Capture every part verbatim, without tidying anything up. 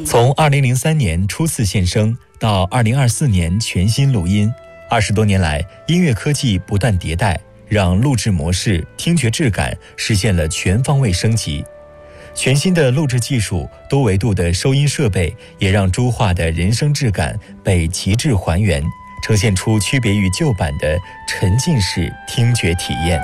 从二零零三年初次现声到二零二四年全新录音，二十多年来，音乐科技不断迭代，让录制模式、听觉质感实现了全方位升级。全新的录制技术、多维度的收音设备，也让朱桦的人声质感被极致还原，呈现出区别于旧版的沉浸式听觉体验。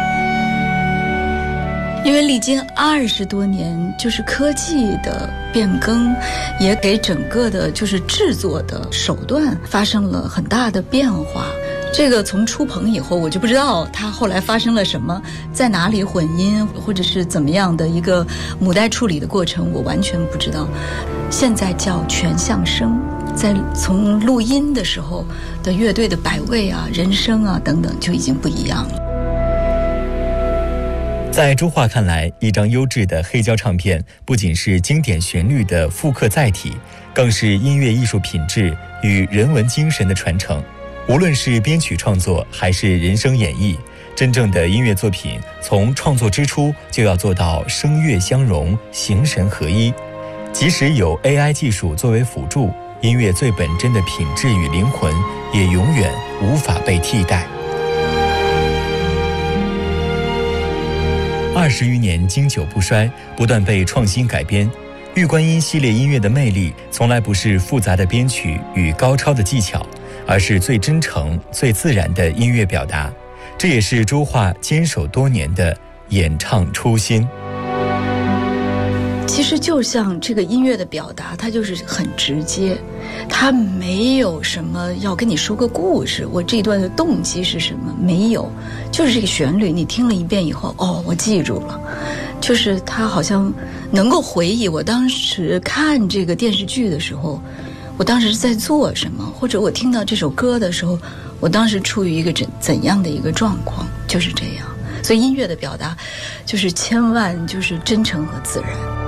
因为历经二十多年，就是科技的变更，也给整个的就是制作的手段发生了很大的变化。这个从出棚以后，我就不知道它后来发生了什么，在哪里混音，或者是怎么样的一个母带处理的过程，我完全不知道。现在叫全像声，在从录音的时候的乐队的摆位啊、人声啊等等就已经不一样了。 在朱桦看来，一张优质的黑胶唱片不仅是经典旋律的复刻载体，更是音乐艺术品质与人文精神的传承。无论是编曲创作还是人声演绎，真正的音乐作品从创作之初就要做到声乐相融、形神合一。即使有 A I 技术作为辅助，音乐最本真的品质与灵魂也永远无法被替代。二十余年经久不衰，不断被创新改编。玉观音系列音乐的魅力，从来不是复杂的编曲与高超的技巧，而是最真诚、最自然的音乐表达。这也是朱桦坚守多年的演唱初心。 其实就像这个音乐的表达，它就是很直接，它没有什么要跟你说个故事，我这一段的动机是什么，没有，就是这个旋律你听了一遍以后，哦，我记住了，就是它好像能够回忆我当时看这个电视剧的时候，我当时是在做什么，或者我听到这首歌的时候，我当时处于一个怎怎样的一个状况，就是这样。所以音乐的表达就是千万就是真诚和自然。